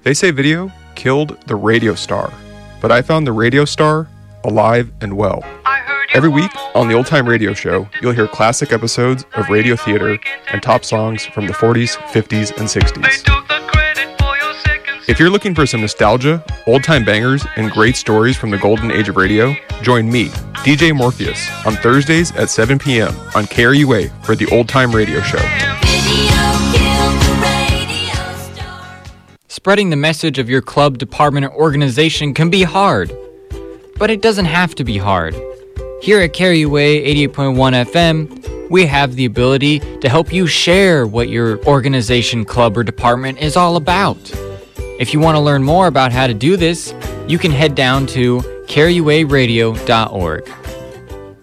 They say video killed the radio star, but I found the radio star alive and well. Every week on the Old Time Radio Show, you'll hear classic episodes of radio theater and top songs from the 40s, 50s, and 60s. If you're looking for some nostalgia, old-time bangers, and great stories from the golden age of radio, join me, DJ Morpheus, on Thursdays at 7 p.m. on KRUA for the Old Time Radio Show. Spreading the message of your club, department, or organization can be hard, but it doesn't have to be hard. Here at KRUA 88.1 FM, we have the ability to help you share what your organization, club, or department is all about. If you want to learn more about how to do this, you can head down to KRUAradio.org.